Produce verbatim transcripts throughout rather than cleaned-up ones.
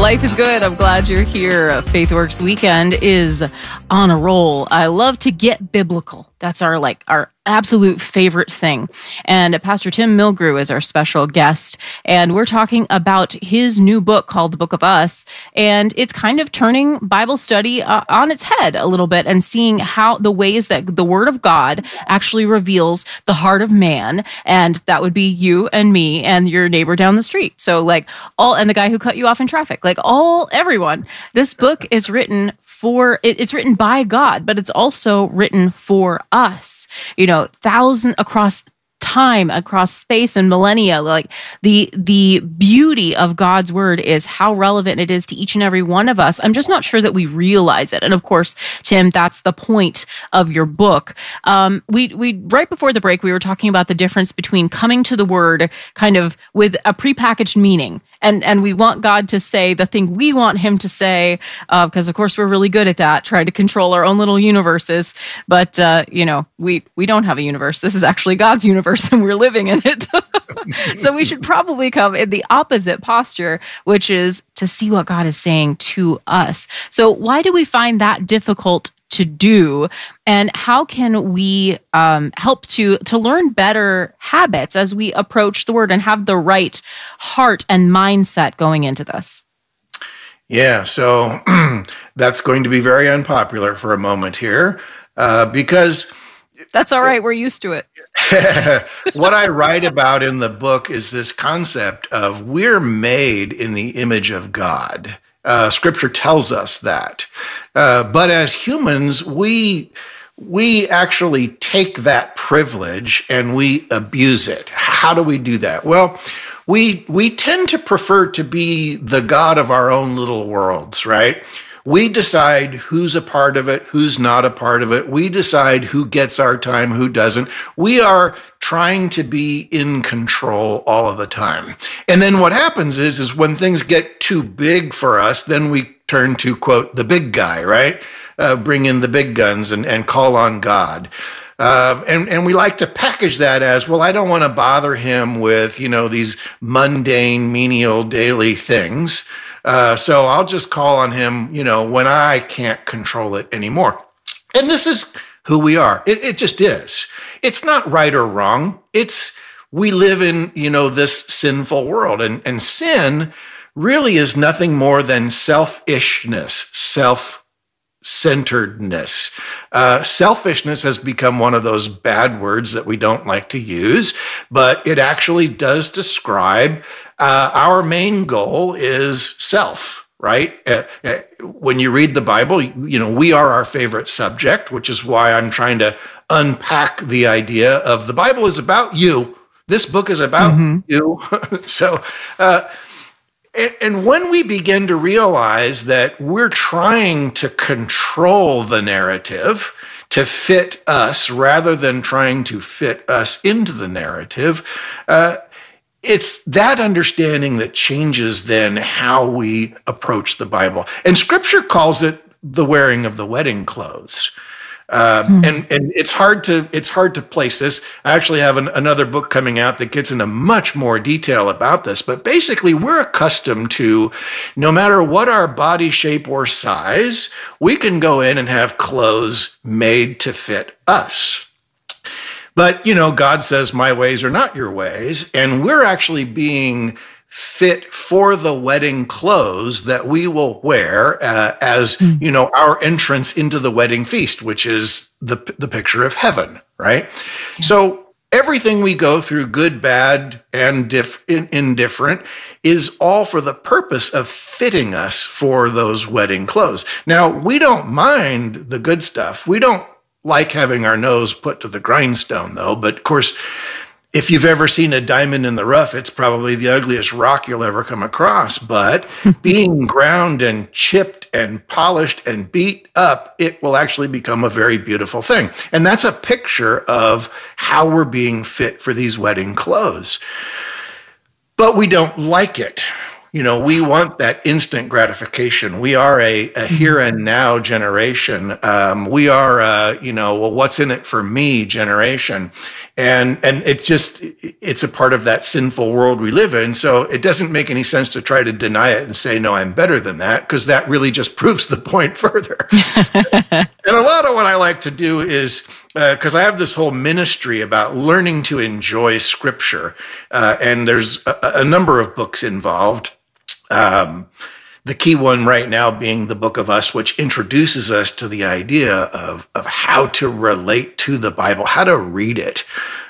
Life is good. I'm glad you're here. FaithWorks Weekend is on a roll. I love to get biblical. That's our like our absolute favorite thing. And Pastor Tim Milgrew is our special guest. And we're talking about his new book called The Book of Us. And it's kind of turning Bible study uh, on its head a little bit and seeing how the ways that the Word of God actually reveals the heart of man. And that would be you and me and your neighbor down the street. So like all, and the guy who cut you off in traffic, like all, everyone. This book is written for, it, it's written by God, but it's also written for us, you know, thousand across time, across space and millennia. Like the the beauty of God's word is how relevant it is to each and every one of us. I'm just not sure that we realize it. And of course, Tim, that's the point of your book. Um, we we right before the break, we were talking about the difference between coming to the word kind of with a prepackaged meaning. And and we want God to say the thing we want him to say, uh, because of course we're really good at that, trying to control our own little universes. But, uh, you know, we, we don't have a universe. This is actually God's universe and we're living in it. So we should probably come in the opposite posture, which is to see what God is saying to us. So why do we find that difficult to do, and how can we um, help to to learn better habits as we approach the word and have the right heart and mindset going into this? Yeah, so that's going to be very unpopular for a moment here, uh, because that's all right. We're used to it. What I write about in the book is this concept of we're made in the image of God. Uh, scripture tells us that. Uh, but as humans, we we actually take that privilege and we abuse it. How do we do that? Well, we we tend to prefer to be the God of our own little worlds, right? We decide who's a part of it, who's not a part of it. We decide who gets our time, who doesn't. We are trying to be in control all of the time. And then what happens is, is when things get too big for us, then we turn to, quote, the big guy, right? Uh, bring in the big guns and, and call on God. Uh, and, and we like to package that as, well, I don't want to bother him with, you know, these mundane, menial, daily things. Uh, so I'll just call on him, you know, when I can't control it anymore. And this is who we are. It, it just is. It's not right or wrong. It's, we live in, you know, this sinful world, and, and sin really is nothing more than selfishness, self-centeredness. Uh, selfishness has become one of those bad words that we don't like to use, but it actually does describe uh, our main goal is self, right? Uh, uh, when you read the Bible, you, you know, we are our favorite subject, which is why I'm trying to unpack the idea of the Bible is about you. This book is about mm-hmm. you. so, uh, and, and when we begin to realize that we're trying to control the narrative to fit us rather than trying to fit us into the narrative, uh, it's that understanding that changes then how we approach the Bible. And Scripture calls it the wearing of the wedding clothes. Uh, hmm. and, and it's hard to it's hard to place this. I actually have an, another book coming out that gets into much more detail about this. But basically, we're accustomed to, no matter what our body shape or size, we can go in and have clothes made to fit us. But, you know, God says, my ways are not your ways. And we're actually being fit for the wedding clothes that we will wear uh, as, mm. you know, our entrance into the wedding feast, which is the, the picture of heaven, right? Yeah. So everything we go through, good, bad, and diff- indifferent, is all for the purpose of fitting us for those wedding clothes. Now, we don't mind the good stuff. We don't like having our nose put to the grindstone, though. But of course, if you've ever seen a diamond in the rough, it's probably the ugliest rock you'll ever come across. But being ground and chipped and polished and beat up, it will actually become a very beautiful thing. And that's a picture of how we're being fit for these wedding clothes. But we don't like it. You know, we want that instant gratification. We are a, a here and now generation. Um, we are, uh, you know, well, what's in it for me generation. And and it just, it's a part of that sinful world we live in. So it doesn't make any sense to try to deny it and say, no, I'm better than that, because that really just proves the point further. And a lot of what I like to do is, because uh, I have this whole ministry about learning to enjoy Scripture, uh, and there's a, a number of books involved. Um, the key one right now being the Book of Us, which introduces us to the idea of, of how to relate to the Bible, how to read it.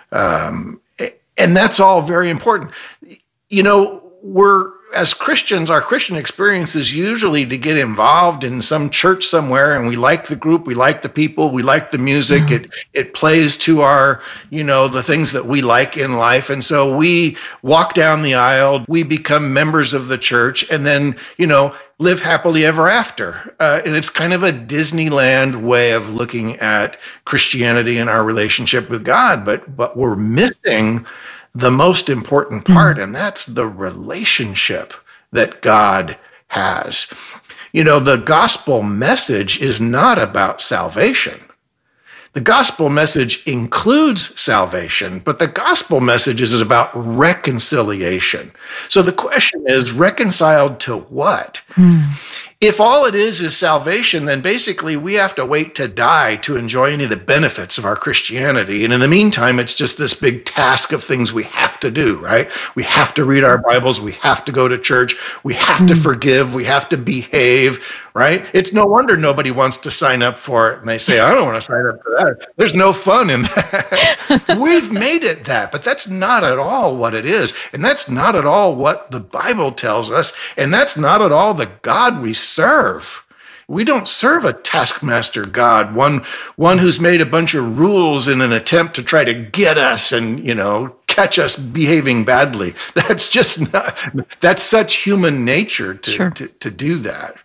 Um, and that's all very important. You know, we're, as Christians, our Christian experience is usually to get involved in some church somewhere, and we like the group, we like the people, we like the music. Mm-hmm. It it plays to our, you know, the things that we like in life. And so we walk down the aisle, we become members of the church, and then, you know, live happily ever after. Uh, and it's kind of a Disneyland way of looking at Christianity and our relationship with God. But but we're missing the most important part, and that's the relationship that God has. You know, the gospel message is not about salvation. The gospel message includes salvation, but the gospel message is about reconciliation. So the question is, reconciled to what? Mm. If all it is is salvation, then basically we have to wait to die to enjoy any of the benefits of our Christianity. And in the meantime, it's just this big task of things we have to do, right? We have to read our Bibles. We have to go to church. We have mm. to forgive. We have to behave, right? It's no wonder nobody wants to sign up for it. And they say, I don't want to sign up for that. There's no fun in that. We've made it that, but that's not at all what it is. And that's not at all what the Bible tells us. And that's not at all the God we serve. We don't serve a taskmaster God, one, one who's made a bunch of rules in an attempt to try to get us and, you know, catch us behaving badly. That's just not, that's such human nature to, sure. to, to do that.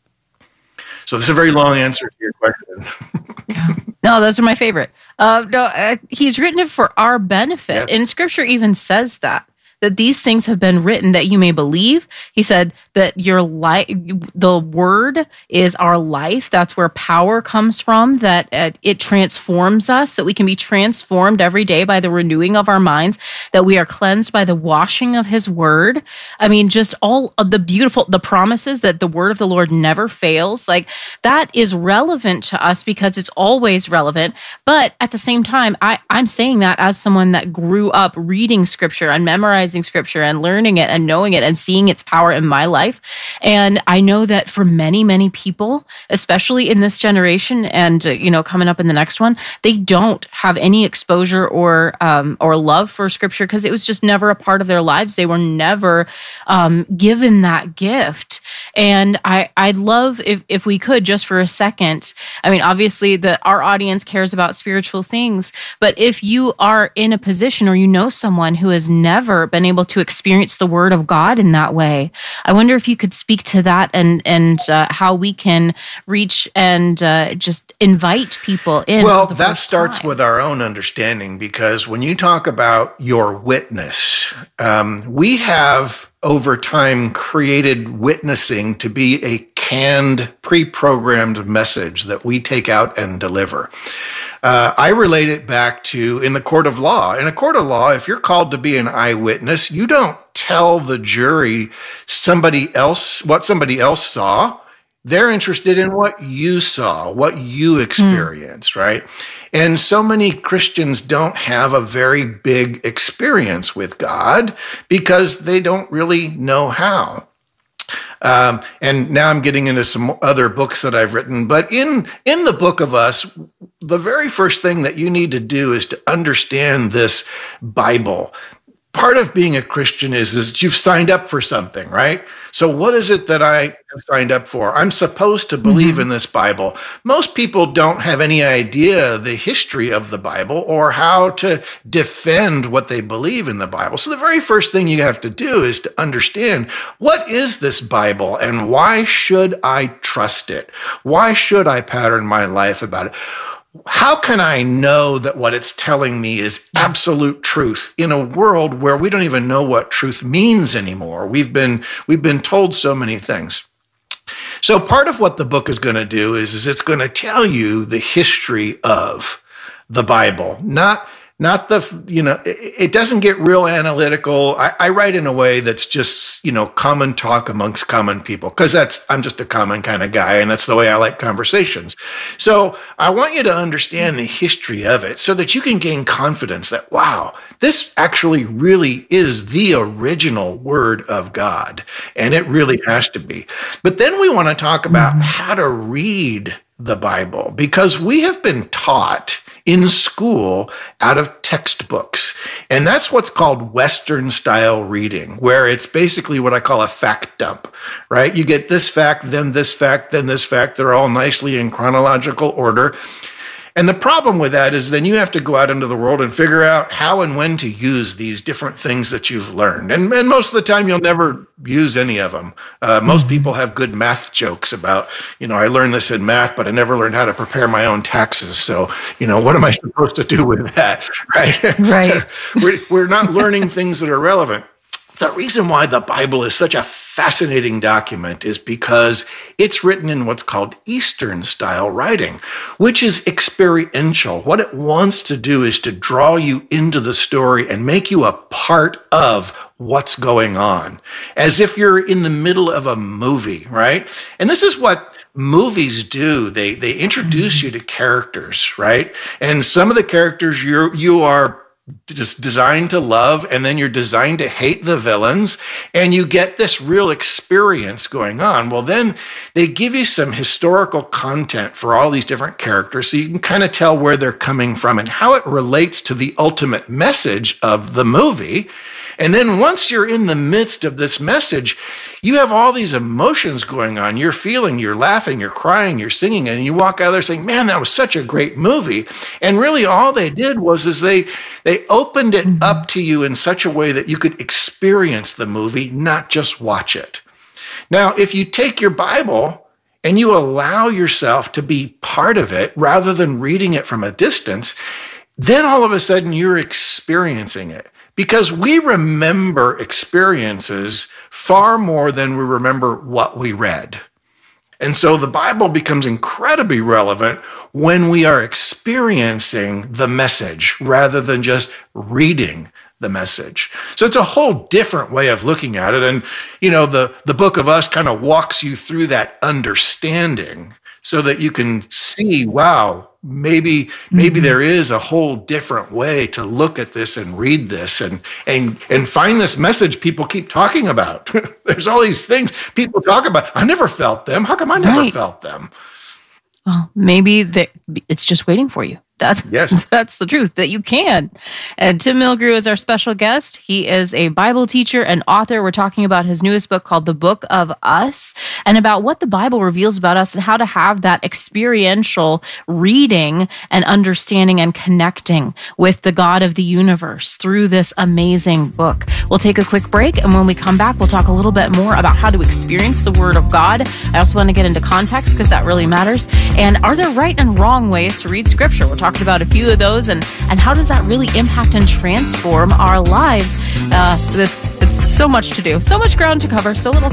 So this is a very long answer to your question. Yeah. No, those are my favorite. Uh, no, uh, he's written it for our benefit. Yes. And Scripture even says that. That these things have been written that you may believe. He said that your life, the word is our life. That's where power comes from, that uh, it transforms us, that we can be transformed every day by the renewing of our minds, that we are cleansed by the washing of his word. I mean, just all of the beautiful, the promises that the word of the Lord never fails. Like that is relevant to us because it's always relevant. But at the same time, I, I'm saying that as someone that grew up reading Scripture and memorizing Scripture and learning it and knowing it and seeing its power in my life. And I know that for many, many people, especially in this generation and, uh, you know, coming up in the next one, they don't have any exposure or, um, or love for Scripture because it was just never a part of their lives. They were never, um, given that gift. And I, I'd love if, if we could just for a second, I mean, obviously the, our audience cares about spiritual things, but if you are in a position or you know someone who has never been able to experience the word of God in that way, I wonder if you could speak to that and, and uh, how we can reach and uh, just invite people in. Well, that starts time. with our own understanding, because when you talk about your witness, um, we have over time created witnessing to be a canned, pre-programmed message that we take out and deliver. Uh, I relate it back to in the court of law. In a court of law, if you're called to be an eyewitness, you don't tell the jury somebody else what somebody else saw. They're interested in what you saw, what you experienced, mm. right? And so many Christians don't have a very big experience with God because they don't really know how. Um, and now I'm getting into some other books that I've written. But in, in the Book of Us, the very first thing that you need to do is to understand this Bible. Part of being a Christian is, is that you've signed up for something, right? So what is it that I have signed up for? I'm supposed to believe mm-hmm. in this Bible. Most people don't have any idea the history of the Bible or how to defend what they believe in the Bible. So the very first thing you have to do is to understand, what is this Bible and why should I trust it? Why should I pattern my life about it? how can I know that what it's telling me is absolute truth in a world where we don't even know what truth means anymore? We've been we've been told so many things. So part of what the book is going to do is, is it's going to tell you the history of the Bible, not Not the, you know, it, it doesn't get real analytical. I, I write in a way that's just, you know, common talk amongst common people, because that's, I'm just a common kind of guy, and that's the way I like conversations. So I want you to understand the history of it so that you can gain confidence that, wow, this actually really is the original Word of God, and it really has to be. But then we want to talk about how to read the Bible, because we have been taught in school out of textbooks. And that's what's called Western style reading, where it's basically what I call a fact dump, right? You get this fact, then this fact, then this fact. They're all nicely in chronological order. And the problem with that is then you have to go out into the world and figure out how and when to use these different things that you've learned. And, and most of the time, you'll never use any of them. Uh, most people have good math jokes about, you know, I learned this in math, but I never learned how to prepare my own taxes. So, you know, what am I supposed to do with that? Right? Right. we're, we're not learning things that are relevant. The reason why the Bible is such a fascinating document is because it's written in what's called Eastern style writing, which is experiential. What it wants to do is to draw you into the story and make you a part of what's going on, as if you're in the middle of a movie, right? And this is what movies do. They they introduce you to characters, right? And some of the characters you you are just designed to love, and then you're designed to hate the villains, and you get this real experience going on. Well, then they give you some historical content for all these different characters, so you can kind of tell where they're coming from and how it relates to the ultimate message of the movie. And then once you're in the midst of this message, you have all these emotions going on. You're feeling, you're laughing, you're crying, you're singing, and you walk out of there saying, man, that was such a great movie. And really all they did was is they they opened it up to you in such a way that you could experience the movie, not just watch it. Now, if you take your Bible and you allow yourself to be part of it rather than reading it from a distance, then all of a sudden you're experiencing it. Because we remember experiences far more than we remember what we read. And so the Bible becomes incredibly relevant when we are experiencing the message rather than just reading the message. So it's a whole different way of looking at it. And, you know, the, the book of Us kind of walks you through that understanding so that you can see, wow, maybe maybe mm-hmm. there is a whole different way to look at this and read this and and and find this message people keep talking about. There's all these things people talk about. I never felt them. How come I never right. felt them? Well, maybe the, it's just waiting for you. That's, yes. That's the truth, that you can. And Tim Milgrew is our special guest. He is a Bible teacher and author. We're talking about his newest book called The Book of Us, and about what the Bible reveals about us and how to have that experiential reading and understanding and connecting with the God of the universe through this amazing book. We'll take a quick break, and when we come back, we'll talk a little bit more about how to experience the Word of God. I also want to get into context because that really matters. And are there right and wrong ways to read Scripture? We're talking about a few of those, and and how does that really impact and transform our lives? Uh, this it's so much to do, so much ground to cover, so little